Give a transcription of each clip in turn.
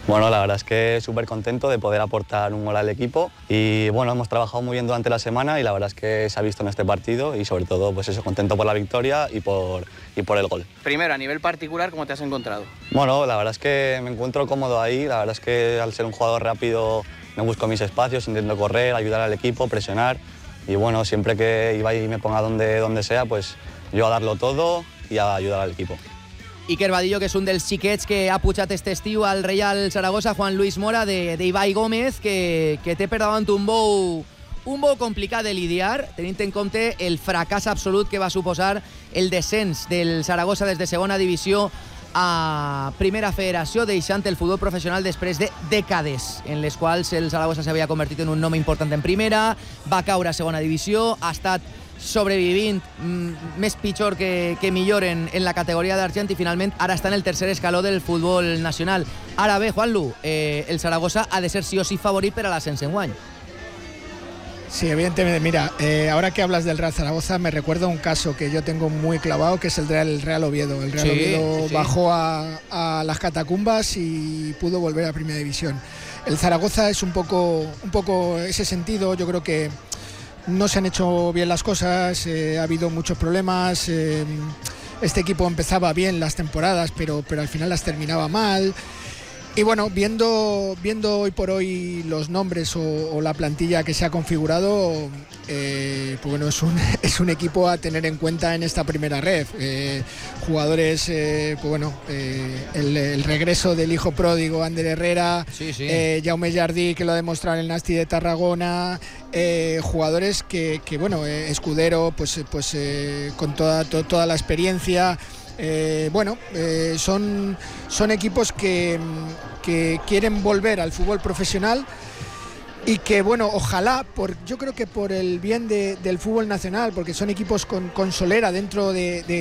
Bueno, la verdad es que súper contento de poder aportar un gol al equipo y bueno, hemos trabajado muy bien durante la semana y la verdad es que se ha visto en este partido y sobre todo pues eso, contento por la victoria y por el gol. Primero, a nivel particular, ¿cómo te has encontrado? Bueno, la verdad es que me encuentro cómodo ahí, la verdad es que al ser un jugador rápido me busco mis espacios, intento correr, ayudar al equipo, presionar y bueno, siempre que iba y me ponga donde sea, pues yo a darlo todo y a ayudar al equipo. Iker Badillo, que és un dels xiquets que ha pujat aquest estiu al Reial Saragossa, Juan Luis Mora, d'Ibai Gómez, que té per davant un bou complicat de lidiar, tenint en compte el fracàs absolut que va suposar el descens del Saragossa des de segona divisió a primera federació, deixant el futbol professional després de dècades en les quals el Saragossa s'havia convertit en un nom important en primera, va caure a segona divisió, ha estat sobrevivint més pitjor que millor en la categoria d'argent i finalment ara està en el tercer escaló del futbol nacional. Ara bé, Juanlu, el Zaragoza ha de ser sí o sí favorit per a l'ascens enguany. Sí, evidentemente. Mira, ahora que hablas del Real Zaragoza me recuerda un caso que yo tengo muy clavado, que es el del Real Oviedo. El Real Oviedo bajó a las catacumbas y pudo volver a Primera División. El Zaragoza es un poco ese sentido. Yo creo que no se han hecho bien las cosas, ha habido muchos problemas. Este equipo empezaba bien las temporadas, pero al final las terminaba mal. Y bueno, viendo hoy por hoy los nombres o la plantilla que se ha configurado, pues bueno, es un equipo a tener en cuenta en esta primera red. Jugadores, pues bueno, el regreso del hijo pródigo, Ander Herrera, Jaume Jardí, que lo ha demostrado en el Nasti de Tarragona, jugadores que bueno, Escudero, pues con toda la experiencia. Son equipos que quieren volver al fútbol profesional y que, bueno, ojalá, yo creo que por el bien del fútbol nacional, porque son equipos con solera dentro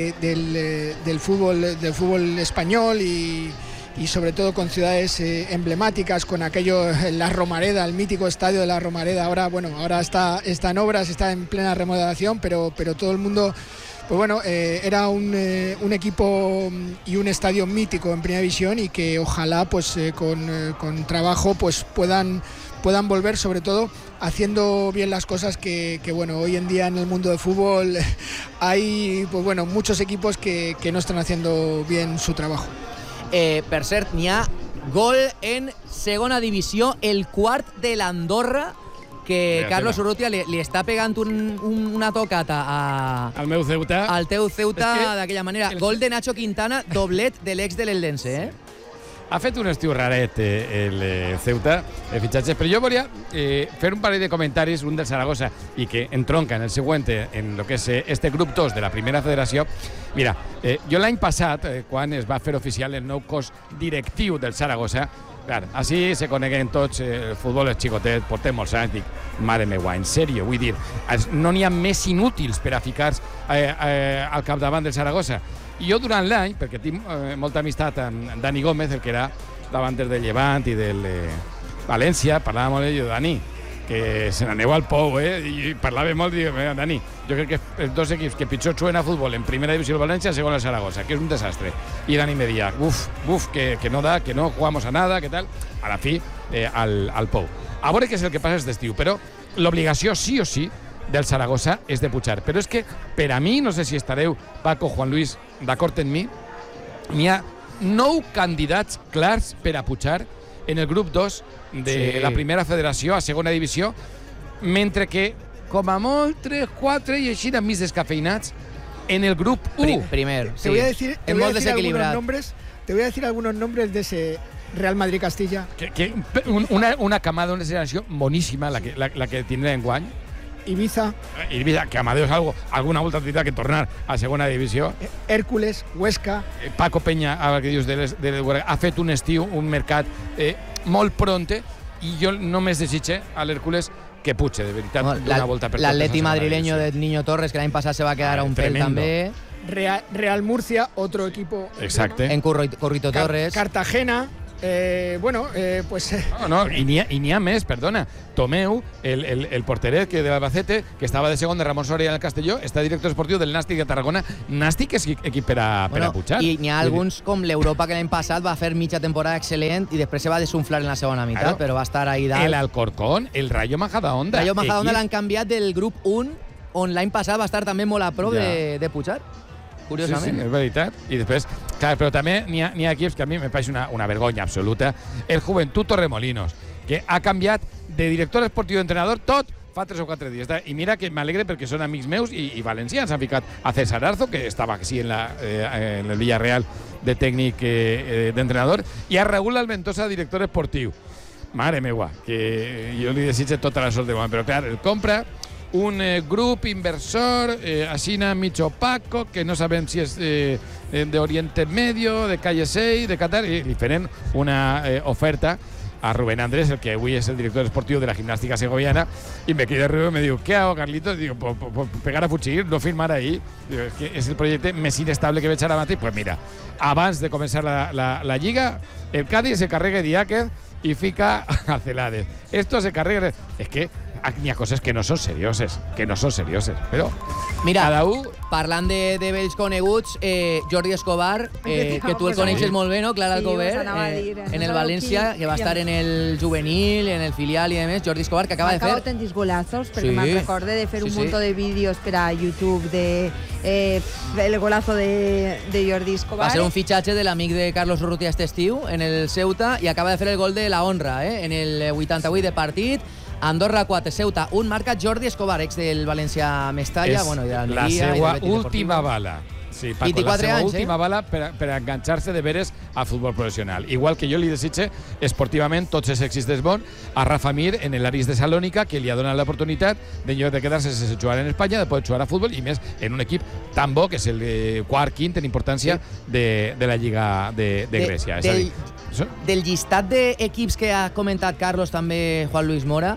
del fútbol español y sobre todo con ciudades emblemáticas, con aquello, la Romareda, el mítico estadio de la Romareda. Ahora está en obras, está en plena remodelación, pero todo el mundo... Pues bueno, era un equipo y un estadio mítico en Primera División y que ojalá pues con trabajo pues puedan volver, sobre todo haciendo bien las cosas que bueno, hoy en día en el mundo del fútbol hay pues bueno, muchos equipos que no están haciendo bien su trabajo. Per cert, n'hi ha gol en segona divisió, el quart de l'Andorra, que Carlos Urrutia li està pegant una tocata al meu Ceuta. Al teu Ceuta d'aquella manera. Gol de Nacho Quintana, doblet de l'ex de l'Eldense, Ha fet un estiu raret el Ceuta, fitxatges, però jo volia fer un parell de comentaris, un del Zaragoza, i que entronca en el següent, en el que és este grup 2 de la primera federació. Mira, jo l'any passat, quan es va fer oficial el nou cos directiu del Zaragoza, clar, així se coneguen tots, el futbol és xicotet, portem molts anys, dic, mare meva, en sèrio, vull dir, no n'hi ha més inútils per a ficar al capdavant del Zaragoza. I jo durant l'any, perquè tinc molta amistat amb Dani Gómez, el que era davanter del Llevant i del València, parlava molt de Dani, que se n'aneu al Pou, i parlava molt, i dic, Dani, jo crec que els dos equips que pitjor juguen a futbol en primera divisió del València, segon el Zaragoza, que és un desastre. I Dani me deia, que no da, que no jugamos a nada, que tal, a la fi, al Pou. A veure què és el que passa aquest estiu, però l'obligació sí o sí del Zaragoza és de pujar. Però és que, per a mi, no sé si estareu, Paco, Juan Luis, d'acord amb mi, n'hi ha 9 candidats clars per a pujar en el grup 2 de la primera federació a segona divisió, mentre que, com a molt, 3, 4 i així de més descafeinats en el grup 1. Primer, sí. Te voy a decir algunos nombres de ese Real Madrid-Castilla. Una camada, una generació boníssima, la que tindrà enguany. Ibiza, que Amadeo és alguna volta tindrà que tornar a segona divisió. Hércules, Huesca. Paco Peña, ara que dius, ha fet un estiu, un mercat molt pronte, i jo només desitge a l'Hércules que puche, de veritat, d'una volta per totes. L'Atleti madrileño de Niño Torres, que l'any passat se va quedar a un pèl també. Real Murcia, otro equipo. Exacte. En Corrito Torres. Cartagena. pues... Y n'hi ha més, perdona. Tomeu, el porteret que de Albacete, que estava de segon de Ramon Soria en el Castelló, està director esportiu del Nàstic de Tarragona. Nàstic és equip per a pujar. I n'hi ha alguns, com l'Europa, que l'any passat va fer mitja temporada excel·lent i després se va desunflar en la segona meitat, però va estar ahí dalt. El Alcorcón, el Rayo Majadahonda. Rayo Majadahonda l'han canviat del grup 1, on l'any passat va estar també molt a prop de pujar. Curiosament. Sí, és veritat. I després, clar, però també n'hi ha equips que a mi me pareix una vergonya absoluta. El Joventut Torremolinos, que ha canviat de director esportiu d'entrenador tot fa 3 o 4 dies. I mira que m'alegre perquè són amics meus i valencians. Han ficat a César Arzo, que estava així en el Villarreal de tècnic d'entrenador, i a Raúl Alventosa, director esportiu. Mare meua, que jo li desitge tota la sort del món. Però clar, el compra un grup inversor així mig opaco, que no sabem si és d'Oriente Medio, de Calle 6, de Qatar, i li feren una oferta a Rubén Andrés, el que avui és el director esportiu de la Gimnàstica Segoviana, i me queda Rubén y me diu, ¿qué hago, Carlitos? Digo, pegar a fugir, no firmar ahí, que és el projecte més inestable que veig ara mateix. Pues mira, abans de començar la Lliga, el Cádiz se carrega Diáquez i fica a Celades. Esto se carrega... És que hi ha coses que no són serioses, però... Mira, parlant de vells coneguts, Jordi Escobar, que tu el coneixes molt bé, no? Clara Alcover, en el València, que va estar en el juvenil, en el filial i demés. Jordi Escobar, que acaba de fer... autèntics golazos, perquè me'n recorde de fer un munt de vídeos per a YouTube el golazo de Jordi Escobar. Va ser un fitxatge de l'amic de Carlos Urrutia este estiu, en el Ceuta, i acaba de fer el gol de la honra, en el 88 de partit. Andorra 4, Ceuta 1, marca Jordi Escobar, ex del València Mestalla, bueno, de la seva última bala. Sí, Paco, 24 la seva última bala per enganxar-se de veres a futbol professional. Igual que jo li desitge esportivament tots els èxits del món a Rafa Mir en l'Aris de Salònica, que li ha donat l'oportunitat de quedar-se sense jugar en Espanya, de poder jugar a futbol, i més en un equip tan bo, que és el quart, quint en importància de la Lliga de Grècia. Del llistat d'equips que ha comentat Carlos, també Juan Luis Mora,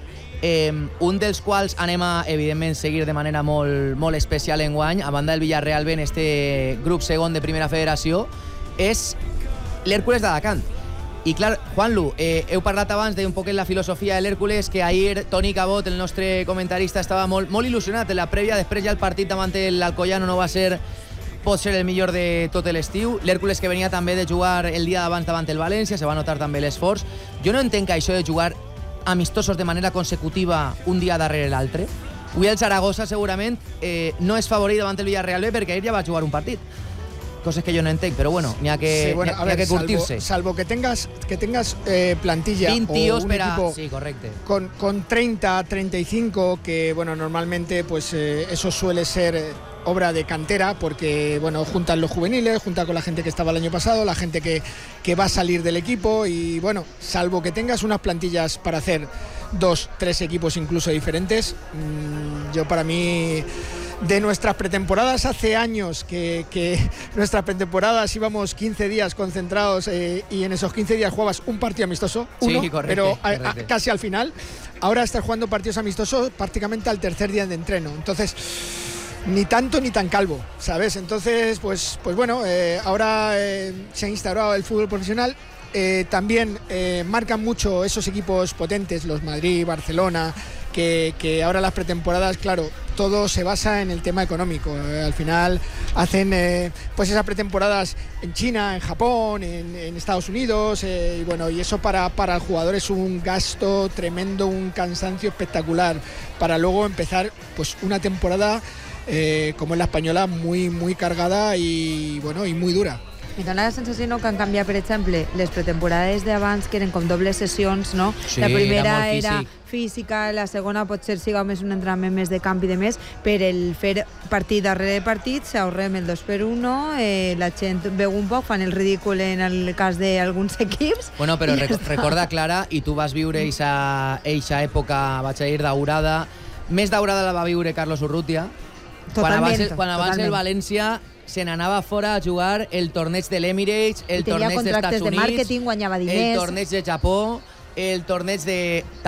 un dels quals anem a, evidentment, seguir de manera molt especial enguany, a banda del Villarreal B en este grup segon de Primera Federació, és l'Hèrcules d'Alacant. I clar, Juanlu, heu parlat abans d'un poc en la filosofia de l'Hèrcules, que ahir Toni Cabot, el nostre comentarista, estava molt il·lusionat en la prèvia. Després ja el partit davant l'Alcoyano no va ser, pot ser el millor de tot l'estiu. L'Hèrcules, que venia també de jugar el dia d'abans davant el València, se va notar també l'esforç. Jo no entenc això de jugar amistosos de manera consecutiva un dia darrere l'altre. Avui el Zaragoza segurament no és favorit davant el Villarreal B perquè ahir ja va jugar un partit. Coses que yo no entiendo, pero bueno, ni a que curtirse. Salvo que tengas plantilla 20 tíos, o un equipo sí, correcto, con 30, 35, que bueno, normalmente pues eso suele ser obra de cantera, porque bueno, juntan los juveniles, juntan con la gente que estaba el año pasado, la gente que va a salir del equipo, y bueno, salvo que tengas unas plantillas para hacer 2, 3 equipos incluso diferentes, yo para mí... De nuestras pretemporadas hace años que nuestras pretemporadas íbamos 15 días concentrados y en esos 15 días jugabas un partido amistoso, uno, sí, correcto, pero casi al final. Ahora estás jugando partidos amistosos prácticamente al tercer día de entreno. Entonces, ni tanto ni tan calvo, ¿sabes? Entonces, pues bueno, ahora se ha instaurado el fútbol profesional. También marcan mucho esos equipos potentes, los Madrid, Barcelona, que ahora las pretemporadas, claro, todo se basa en el tema económico. Al final hacen pues esas pretemporadas en China, en Japón, en Estados Unidos, y bueno, y eso para el jugador es un gasto tremendo, un cansancio espectacular, para luego empezar pues una temporada como es la española, muy cargada y bueno, y muy dura. I dona la sensació que han canviat, per exemple, les pretemporades d'abans, que eren com dobles sessions, no? Sí, la primera era física, la segona potser siga més un entrenament més de camp i de més, per el fer partit darrere partit, s'ahorrem el 2x1, la gent veu un poc, fan el ridícul en el cas d'alguns equips. Bueno, però recorda, Clara, i tu vas viure eixa època, vaig a dir, daurada, més daurada la va viure Carlos Urrutia, quan abans el València se n'anava fora a jugar el torneig de l'Emirates, el torneig dels Estats Units, de màrqueting, guanyava diners, el torneig de Japó, el torneig de tal.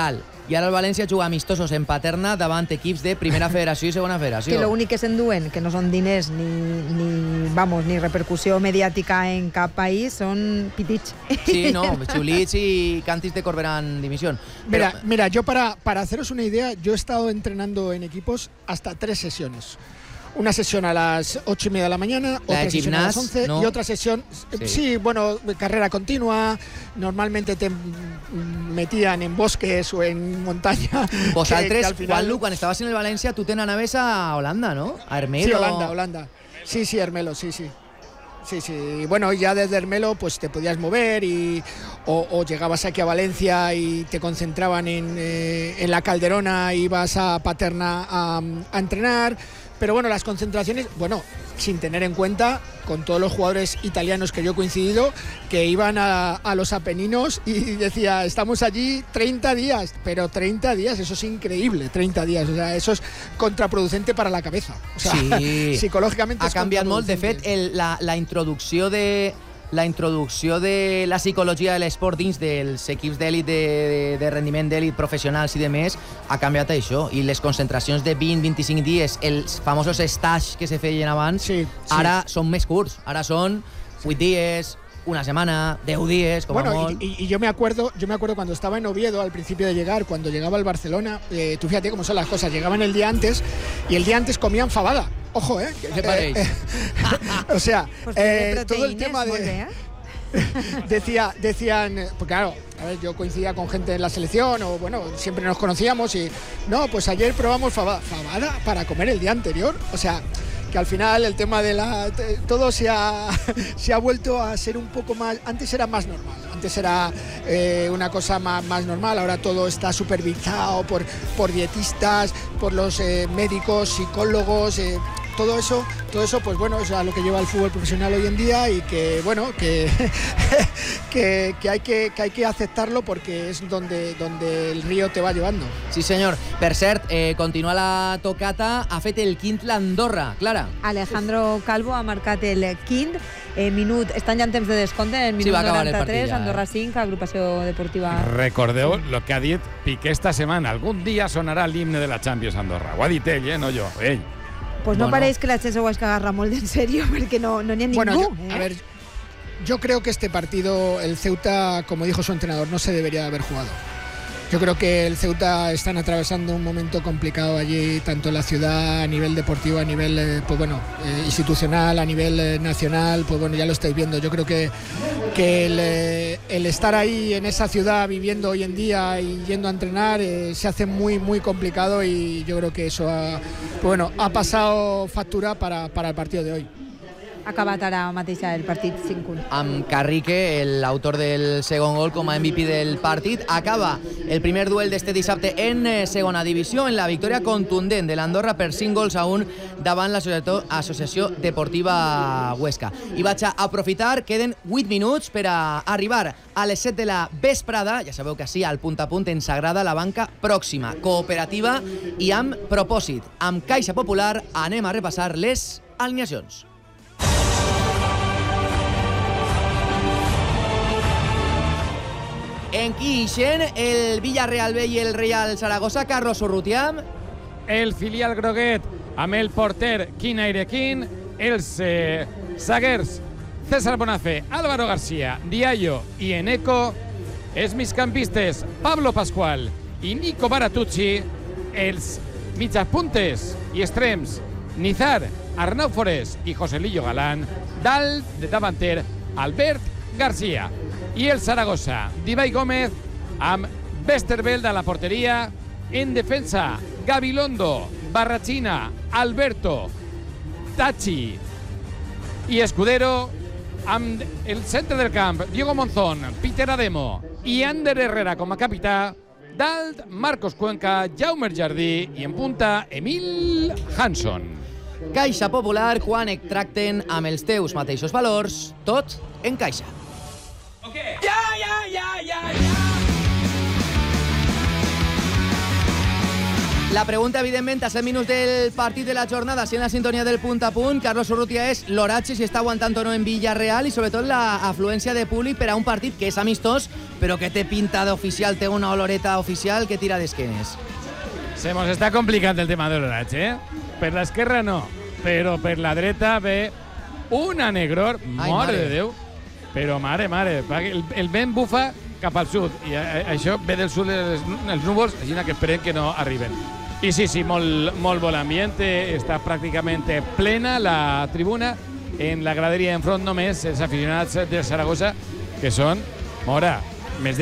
i ara el València juga amistosos en Paterna davant equips de primera federació i segona federació. Que l'únic que s'enduen, que no són diners ni repercussió mediàtica en cap país, són pitits. Sí, no, Chulits y Cantis de Corberà en dimisión. Pero... Mira, yo para haceros una idea, yo he estado entrenando en equipos hasta 3 sesiones. Una sesión a las 8:30 de la mañana, otra sesión a las 11, ¿no? Y otra sesión, sí, bueno, carrera continua, normalmente te metían en bosques o en montaña. Vosaltres, Juanlu, quan estaves en el València, tu te n'anaves a Holanda, ¿no? A Hermelo. Sí, Holanda. Sí, Hermelo, sí. Sí. Y bueno, ya desde Hermelo pues te podías mover o llegabas aquí a Valencia y te concentraban en la Calderona, ibas a Paterna a entrenar. Pero bueno, las concentraciones, bueno, sin tener en cuenta, con todos los jugadores italianos que yo he coincidido, que iban a los Apeninos y decía, estamos allí 30 días, pero 30 días, eso es increíble, 30 días, o sea, eso es contraproducente para la cabeza. O sea, sí. Psicològicament ha canviat molt. De fet, la introducció de la psicologia de l'esport dins dels equips d'èlit, de rendiment d'èlit, professionals i de més, ha canviat això. I les concentracions de 20-25 dies, els famosos stage que se feien abans, ara són més curts. Ara són 8 dies, una semana, 10 días, como bueno, y yo me acuerdo cuando estaba en Oviedo al principio de llegar, cuando llegaba al Barcelona, tú fíjate cómo son las cosas, llegaban el día antes y el día antes comían fabada. Ojo, ¿Qué te parece? O sea, pues todo el tema de... decían, pues claro, a ver, yo coincidía con gente en la selección o bueno, siempre nos conocíamos y no, pues ayer probamos fabada para comer el día anterior, o sea, que al final el tema de todo se ha vuelto a ser un poco más, antes era más normal, antes era una cosa más normal, ahora todo está supervisado por dietistas, por los médicos, psicólogos, todo eso pues bueno, es a lo que lleva el fútbol profesional hoy en día y que bueno, que hay que aceptarlo porque es donde el río te va llevando. Sí senyor. Per cert, continua la tocata, ha fet el quint l'Andorra, Clara. Alejandro Calvo ha marcat el quint, estan ja en temps de descompte, en el minut 93, Andorra 5, agrupació deportiva. Recordeu lo que ha dit Piqué esta setmana, algun dia sonarà l'himne de la Champions Andorra. Ho ha dit ell, no jo, ell. Pues no pareix que la Chelsea ho es que agarra molt en serio, perquè no n'hi ha ningú. Bueno, a ver, yo creo que este partido, el Ceuta, como dijo su entrenador, no se debería de haber jugado. Yo creo que el Ceuta están atravesando un momento complicado allí, tanto en la ciudad, a nivel deportivo, a nivel pues bueno, institucional, a nivel nacional, pues bueno, ya lo estáis viendo. Yo creo que el estar ahí en esa ciudad viviendo hoy en día y yendo a entrenar se hace muy muy complicado y yo creo que eso ha pasado factura para el partido de hoy. Ha acabat ara mateix el partit 5-1. Amb Carrique, l'autor del segon gol com a MVP del partit, acaba el primer duel d'este dissabte en segona divisió, en la victòria contundent de l'Andorra per 5-1 davant l'Associació Deportiva Huesca. I vaig a aprofitar, queden 8 minuts per a arribar a les 7 de la vesprada. Ja sabeu que sí, al punt a punt ens agrada la banca pròxima, cooperativa i amb propòsit. Amb Caixa Popular anem a repassar les alineacions. En qui ixen el Villarreal B i el Real Zaragoza, Carlos Urrutia. El filial groguet amb el porter Quin Airequín, els zaguers César Bonafé, Álvaro García, Diallo i Eneco, els migcampistes Pablo Pascual i Nico Baratucci, els mitjapuntes i extrems Nizar, Arnau Forés i Joselillo Galán, dalt de davanter Albert García. I el Zaragoza, d'Ibai Gómez amb Westerveld a la porteria, en defensa Gabilondo, Barrachina, Alberto, Tachi i Escudero, amb el centre del camp Diego Monzón, Peter Ademo i Ander Herrera com a capità, dalt Marcos Cuenca, Jaume Jardí i en punta Emil Hanson. Caixa Popular, quan et tracten amb els teus mateixos valors, tot en caixa. La pregunta, evidentment, a 7 minuts del partit de la jornada, si en la sintonia del punt a punt, Carlos Urrutia, és l'Oratge, si està aguantant o no en Villarreal, i sobretot la afluència de públic per a un partit que és amistós, però que té pinta d'oficial, té una oloreta oficial que tira d'esquenes. Se mos està complicant el tema de l'Oratge, Per l'esquerra no, però per la dreta ve una negror, mare de Déu, però mare, el vent bufa cap al sud, i això ve del sud dels núvols, així que esperem que no arriben. I sí, molt bon ambient, està pràcticament plena la tribuna, en la graderia enfront només els aficionats de Saragossa, que són, Mora,